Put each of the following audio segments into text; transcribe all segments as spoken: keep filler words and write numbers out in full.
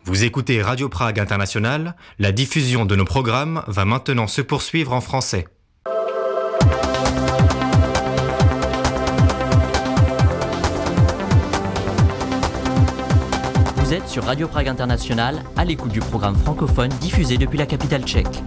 Vous écoutez Radio Prague International, la diffusion de nos programmes va maintenant se poursuivre en français. Vous êtes sur Radio Prague International, à l'écoute du programme francophone diffusé depuis la capitale tchèque.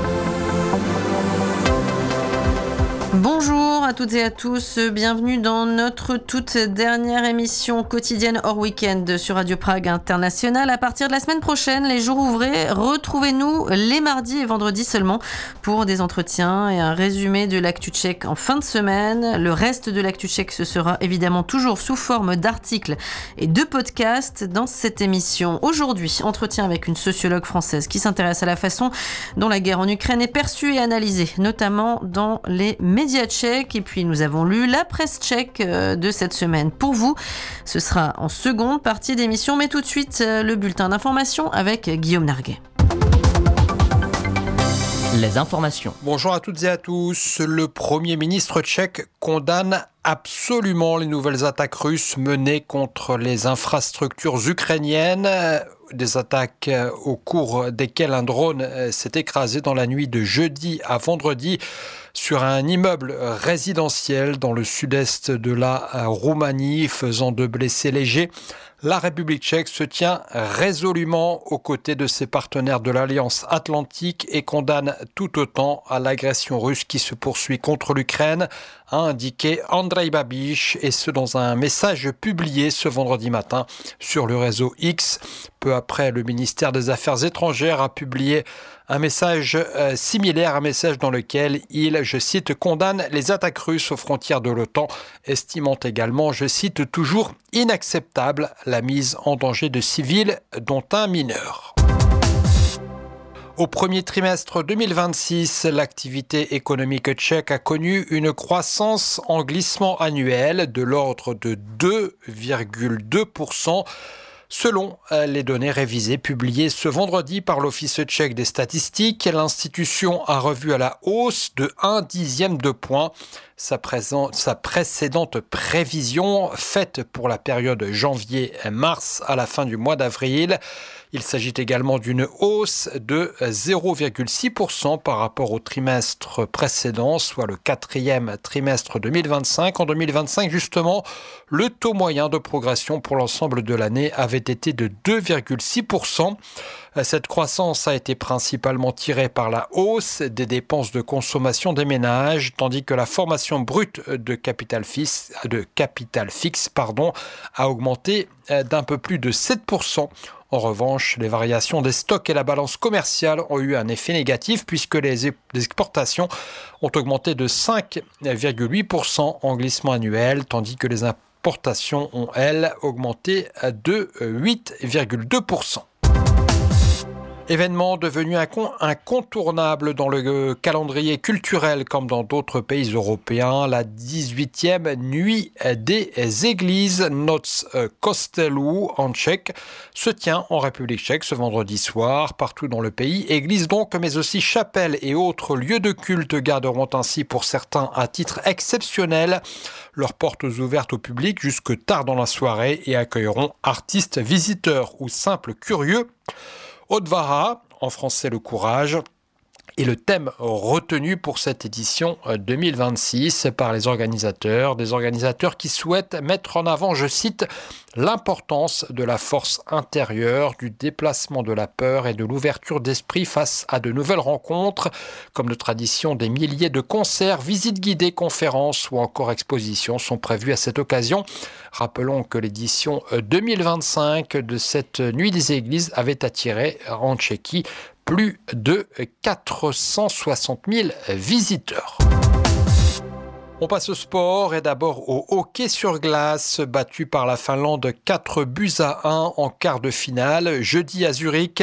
Bonjour à toutes et à tous, bienvenue dans notre toute dernière émission quotidienne hors week-end sur Radio Prague International. À partir de la semaine prochaine, les jours ouvrés, retrouvez-nous les mardis et vendredis seulement pour des entretiens et un résumé de l'actu tchèque en fin de semaine. Le reste de l'actu tchèque, ce sera évidemment toujours sous forme d'articles et de podcasts dans cette émission. Aujourd'hui, entretien avec une sociologue française qui s'intéresse à la façon dont la guerre en Ukraine est perçue et analysée, notamment dans les médias tchèques. Et puis nous avons lu la presse tchèque de cette semaine pour vous. Ce sera en seconde partie d'émission, mais tout de suite le bulletin d'information avec Guillaume Narguet. Les informations. Bonjour à toutes et à tous. Le Premier ministre tchèque condamne absolument les nouvelles attaques russes menées contre les infrastructures ukrainiennes. Des attaques au cours desquelles un drone s'est écrasé dans la nuit de jeudi à vendredi sur un immeuble résidentiel dans le sud-est de la Roumanie, faisant deux blessés légers. La République tchèque se tient résolument aux côtés de ses partenaires de l'Alliance Atlantique et condamne tout autant à l'agression russe qui se poursuit contre l'Ukraine, a indiqué Andrej Babiš, et ce dans un message publié ce vendredi matin sur le réseau X. Peu après, le ministère des Affaires étrangères a publié un message euh, similaire, un message dans lequel il, je cite, condamne les attaques russes aux frontières de l'OTAN, estimant également, je cite, toujours inacceptable la mise en danger de civils, dont un mineur. Au premier trimestre deux mille vingt-six, l'activité économique tchèque a connu une croissance en glissement annuel de l'ordre de deux virgule deux pour cent. Selon les données révisées publiées ce vendredi par l'Office tchèque des statistiques, l'institution a revu à la hausse de un dixième de point sa, présent, sa précédente prévision faite pour la période janvier-mars à la fin du mois d'avril. Il s'agit également d'une hausse de zéro virgule six pour cent par rapport au trimestre précédent, soit le quatrième trimestre deux mille vingt-cinq. En deux mille vingt-cinq, justement, le taux moyen de progression pour l'ensemble de l'année avait été de deux virgule six pour cent. Cette croissance a été principalement tirée par la hausse des dépenses de consommation des ménages, tandis que la formation brute de capital fixe, de capital fixe pardon, a augmenté d'un peu plus de sept pour cent. En revanche, les variations des stocks et la balance commerciale ont eu un effet négatif puisque les exportations ont augmenté de cinq virgule huit pour cent en glissement annuel, tandis que les importations ont, elles, augmenté de huit virgule deux pour cent. Événement devenu incontournable dans le calendrier culturel comme dans d'autres pays européens, la dix-huitième nuit des églises, Noc kostelů en tchèque, se tient en République tchèque ce vendredi soir. Partout dans le pays, églises donc, mais aussi chapelles et autres lieux de culte garderont ainsi pour certains à titre exceptionnel leurs portes ouvertes au public jusque tard dans la soirée et accueilleront artistes, visiteurs ou simples curieux. Odvaha, en français le courage, est le thème retenu pour cette édition deux mille vingt-six par les organisateurs, des organisateurs qui souhaitent mettre en avant, je cite, l'importance de la force intérieure, du déplacement de la peur et de l'ouverture d'esprit face à de nouvelles rencontres, comme de tradition, des milliers de concerts, visites guidées, conférences ou encore expositions sont prévues à cette occasion. Rappelons que l'édition deux mille vingt-cinq de cette Nuit des Églises avait attiré en Tchéquie plus de quatre cent soixante mille visiteurs. On passe au sport et d'abord au hockey sur glace, battu par la Finlande quatre buts à un en quart de finale. Jeudi à Zurich,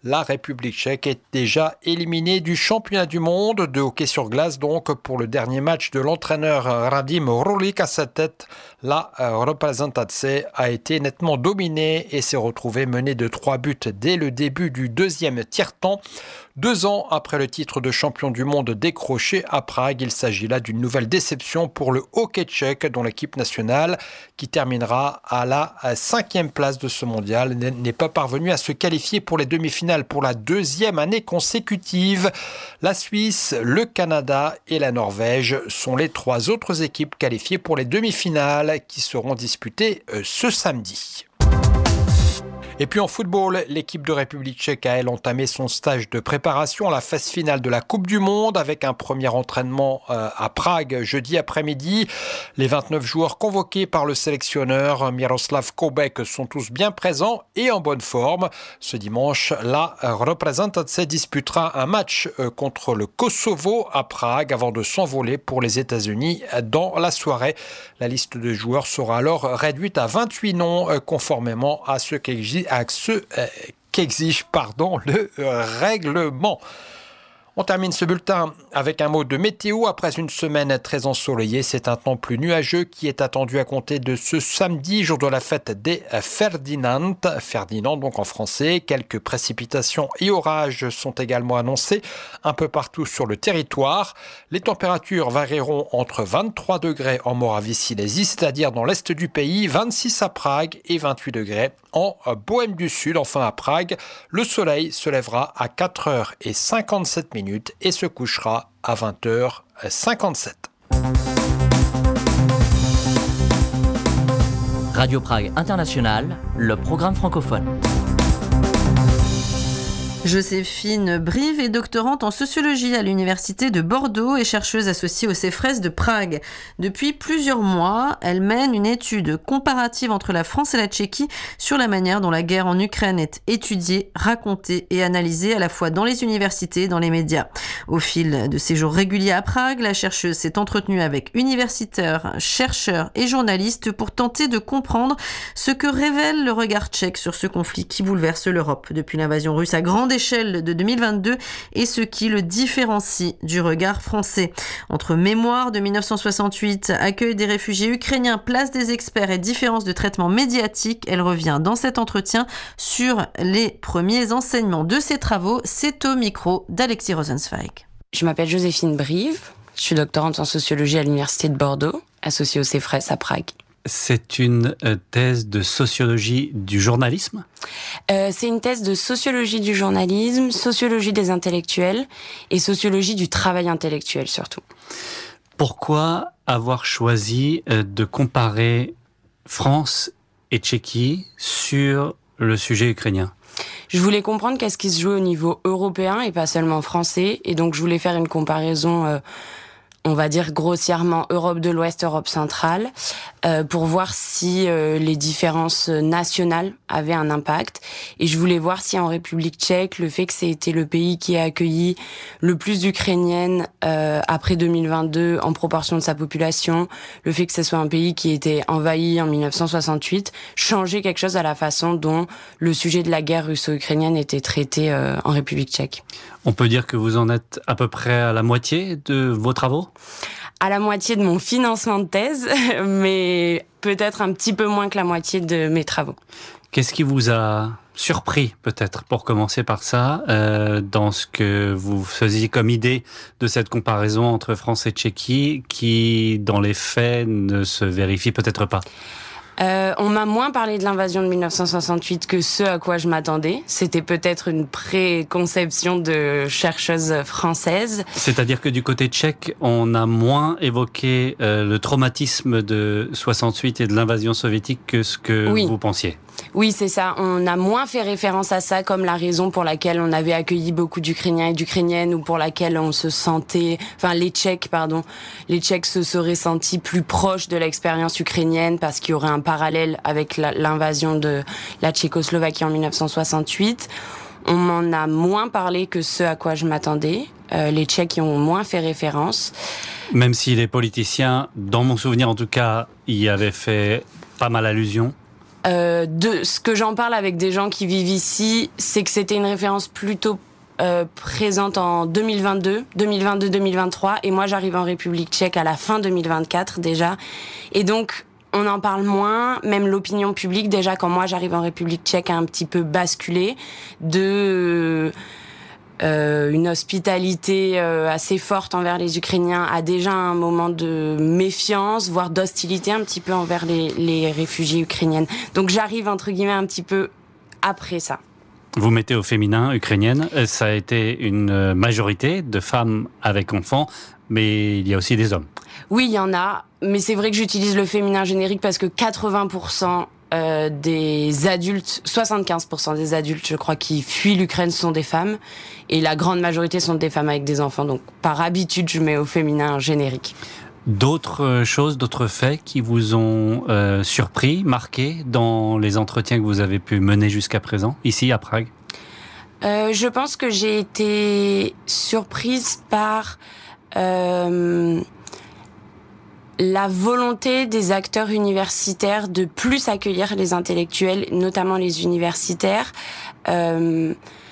La République tchèque est déjà éliminée du championnat du monde de hockey sur glace. Donc, pour le dernier match de l'entraîneur Radim Hrulik à sa tête, la Reprezentace a été nettement dominée et s'est retrouvée menée de trois buts dès le début du deuxième tiers-temps. Deux ans après le titre de champion du monde décroché à Prague, il s'agit là d'une nouvelle déception pour le hockey tchèque, dont l'équipe nationale, qui terminera à la cinquième place de ce mondial, n'est pas parvenue à se qualifier pour les demi-finales pour la deuxième année consécutive. La Suisse, le Canada et la Norvège sont les trois autres équipes qualifiées pour les demi-finales qui seront disputées ce samedi. Et puis en football, l'équipe de République tchèque a elle entamé son stage de préparation à la phase finale de la Coupe du Monde avec un premier entraînement à Prague jeudi après-midi. Les vingt-neuf joueurs convoqués par le sélectionneur Miroslav Koubek sont tous bien présents et en bonne forme. Ce dimanche, la Reprezentace disputera un match contre le Kosovo à Prague avant de s'envoler pour les États-Unis dans la soirée. La liste de joueurs sera alors réduite à vingt-huit noms conformément à ce qu'exige à ceux euh, qu'exige pardon, le euh, règlement. On termine ce bulletin avec un mot de météo. Après une semaine très ensoleillée, c'est un temps plus nuageux qui est attendu à compter de ce samedi, jour de la fête des Ferdinand. Ferdinand, donc en français. Quelques précipitations et orages sont également annoncés un peu partout sur le territoire. Les températures varieront entre vingt-trois degrés en Moravie-Silésie, c'est-à-dire dans l'est du pays, vingt-six à Prague et vingt-huit degrés en Bohême du Sud. Enfin à Prague, le soleil se lèvera à quatre heures cinquante-sept minutes et se couchera à vingt heures cinquante-sept. Radio Prague International, le programme francophone. Joséphine Brive est doctorante en sociologie à l'université de Bordeaux et chercheuse associée au CEFRES de Prague. Depuis plusieurs mois, elle mène une étude comparative entre la France et la Tchéquie sur la manière dont la guerre en Ukraine est étudiée, racontée et analysée à la fois dans les universités et dans les médias. Au fil de ses jours réguliers à Prague, la chercheuse s'est entretenue avec universitaires, chercheurs et journalistes pour tenter de comprendre ce que révèle le regard tchèque sur ce conflit qui bouleverse l'Europe depuis l'invasion russe à grande échelle de deux mille vingt-deux et ce qui le différencie du regard français. Entre mémoire de dix-neuf cent soixante-huit, accueil des réfugiés ukrainiens, place des experts et différence de traitement médiatique, elle revient dans cet entretien sur les premiers enseignements de ses travaux. C'est au micro d'Alexis Rosenzweig. Je m'appelle Joséphine Brive, je suis doctorante en sociologie à l'université de Bordeaux, associée au CEFRES à Prague. C'est une thèse de sociologie du journalisme ? euh, C'est une thèse de sociologie du journalisme, sociologie des intellectuels et sociologie du travail intellectuel surtout. Pourquoi avoir choisi de comparer France et Tchéquie sur le sujet ukrainien ? Je voulais comprendre qu'est-ce qui se jouait au niveau européen et pas seulement français, et donc je voulais faire une comparaison euh, on va dire grossièrement Europe de l'Ouest, Europe centrale, euh, pour voir si euh, les différences nationales avaient un impact. Et je voulais voir si en République tchèque, le fait que c'était le pays qui a accueilli le plus d'Ukrainiennes euh, après deux mille vingt-deux en proportion de sa population, le fait que ce soit un pays qui était envahi en dix-neuf cent soixante-huit, changeait quelque chose à la façon dont le sujet de la guerre russo-ukrainienne était traité euh, en République tchèque. On peut dire que vous en êtes à peu près à la moitié de vos travaux ? À la moitié de mon financement de thèse, mais peut-être un petit peu moins que la moitié de mes travaux. Qu'est-ce qui vous a surpris, peut-être, pour commencer par ça, euh, dans ce que vous faisiez comme idée de cette comparaison entre France et Tchéquie, qui, dans les faits, ne se vérifie peut-être pas ? Euh, on m'a moins parlé de l'invasion de dix-neuf cent soixante-huit que ce à quoi je m'attendais. C'était peut-être une préconception de chercheuse française. C'est-à-dire que du côté tchèque, on a moins évoqué euh, le traumatisme de soixante-huit et de l'invasion soviétique que ce que oui. vous pensiez. Oui, c'est ça. On a moins fait référence à ça comme la raison pour laquelle on avait accueilli beaucoup d'Ukrainiens et d'Ukrainiennes ou pour laquelle on se sentait, enfin les Tchèques, pardon, les Tchèques se seraient sentis plus proches de l'expérience ukrainienne parce qu'il y aurait un parallèle avec la, l'invasion de la Tchécoslovaquie en dix-neuf cent soixante-huit. On m'en a moins parlé que ce à quoi je m'attendais. Euh, les Tchèques y ont moins fait référence. Même si les politiciens, dans mon souvenir en tout cas, y avaient fait pas mal allusion. Euh, de ce que j'en parle avec des gens qui vivent ici, c'est que c'était une référence plutôt euh, présente en deux mille vingt-deux, deux mille vingt-deux, deux mille vingt-trois, et moi j'arrive en République tchèque à la fin deux mille vingt-quatre déjà, et donc on en parle moins, même l'opinion publique, déjà quand moi j'arrive en République tchèque, a un petit peu basculé de euh, une hospitalité euh, assez forte envers les Ukrainiens à déjà un moment de méfiance, voire d'hostilité un petit peu envers les, les réfugiés ukrainiennes. Donc j'arrive entre guillemets un petit peu après ça. Vous mettez au féminin ukrainienne, ça a été une majorité de femmes avec enfants, mais il y a aussi des hommes. Oui, il y en a, mais c'est vrai que j'utilise le féminin générique parce que quatre-vingts pour cent euh, des adultes, soixante-quinze pour cent des adultes, je crois, qui fuient l'Ukraine sont des femmes, et la grande majorité sont des femmes avec des enfants, donc par habitude, je mets au féminin générique. D'autres choses, d'autres faits qui vous ont euh, surpris, marqué dans les entretiens que vous avez pu mener jusqu'à présent, ici à Prague ? euh, Je pense que j'ai été surprise par euh, la volonté des acteurs universitaires de plus accueillir les intellectuels, notamment les universitaires, euh,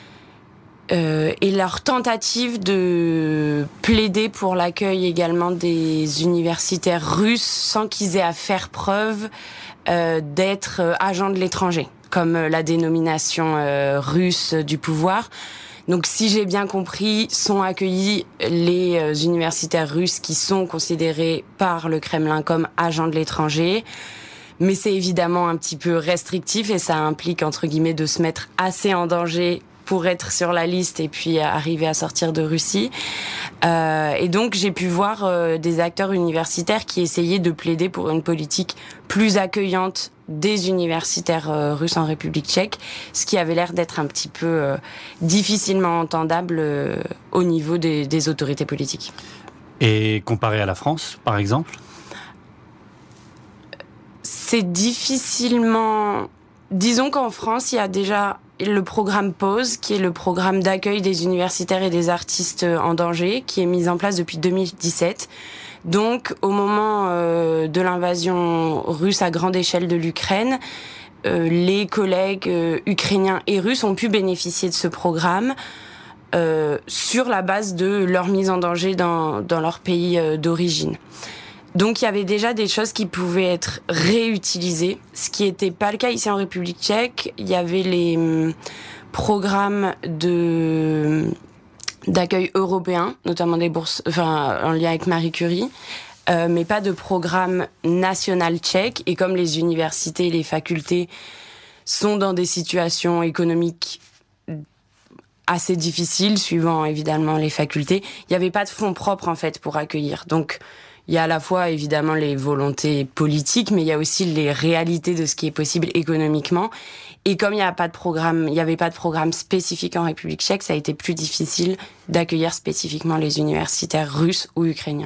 Euh, et leur tentative de plaider pour l'accueil également des universitaires russes sans qu'ils aient à faire preuve euh, d'être euh, agents de l'étranger, comme euh, la dénomination euh, russe du pouvoir. Donc si j'ai bien compris, sont accueillis les euh, universitaires russes qui sont considérés par le Kremlin comme agents de l'étranger. Mais c'est évidemment un petit peu restrictif et ça implique entre guillemets de se mettre assez en danger pour être sur la liste et puis arriver à sortir de Russie. Euh, et donc, j'ai pu voir euh, des acteurs universitaires qui essayaient de plaider pour une politique plus accueillante des universitaires euh, russes en République tchèque, ce qui avait l'air d'être un petit peu euh, difficilement entendable euh, au niveau des, des autorités politiques. Et comparé à la France, par exemple ? C'est difficilement... Disons qu'en France, il y a déjà le programme PAUSE, qui est le programme d'accueil des universitaires et des artistes en danger, qui est mis en place depuis deux mille dix-sept. Donc, au moment euh, de l'invasion russe à grande échelle de l'Ukraine, euh, les collègues euh, ukrainiens et russes ont pu bénéficier de ce programme euh, sur la base de leur mise en danger dans, dans leur pays euh, d'origine. Donc il y avait déjà des choses qui pouvaient être réutilisées, ce qui n'était pas le cas ici en République tchèque. Il y avait les hum, programmes de d'accueil européens, notamment des bourses, enfin en lien avec Marie Curie, euh, mais pas de programme national tchèque. Et comme les universités et les facultés sont dans des situations économiques assez difficiles, suivant évidemment les facultés, il n'y avait pas de fonds propres en fait pour accueillir. Donc il y a à la fois évidemment les volontés politiques, mais il y a aussi les réalités de ce qui est possible économiquement. Et comme il n'y a pas de programme, il n'y avait pas de programme spécifique en République tchèque, ça a été plus difficile d'accueillir spécifiquement les universitaires russes ou ukrainiens.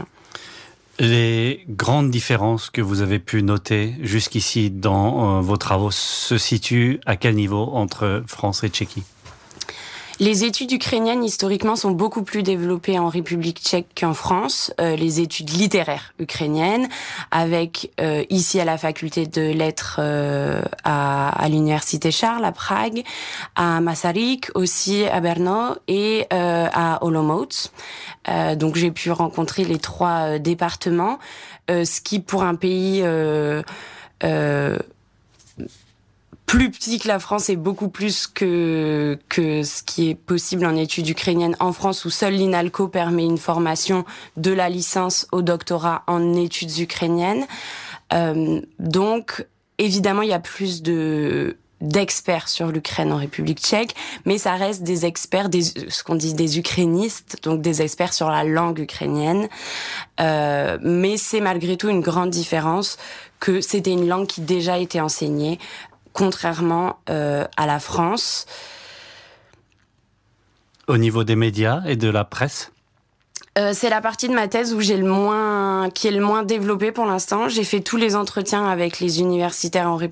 Les grandes différences que vous avez pu noter jusqu'ici dans euh, vos travaux se situent à quel niveau entre France et Tchéquie ? Les études ukrainiennes, historiquement, sont beaucoup plus développées en République tchèque qu'en France. Euh, les études littéraires ukrainiennes, avec euh, ici à la faculté de lettres euh, à, à l'université Charles, à Prague, à Masaryk, aussi à Brno et euh, à Olomouc. Euh, donc j'ai pu rencontrer les trois euh, départements, euh, ce qui pour un pays... Euh, euh, plus petit que la France et beaucoup plus que que ce qui est possible en études ukrainiennes en France, où seul l'INALCO permet une formation de la licence au doctorat en études ukrainiennes. Euh, donc, évidemment, il y a plus de d'experts sur l'Ukraine en République tchèque, mais ça reste des experts, des, ce qu'on dit des ukrainistes, donc des experts sur la langue ukrainienne. Euh, mais c'est malgré tout une grande différence que c'était une langue qui déjà était enseignée, contrairement euh, à la France. Au niveau des médias et de la presse ? Euh, c'est la partie de ma thèse où j'ai le moins, qui est le moins développée pour l'instant. J'ai fait tous les entretiens avec les universitaires en République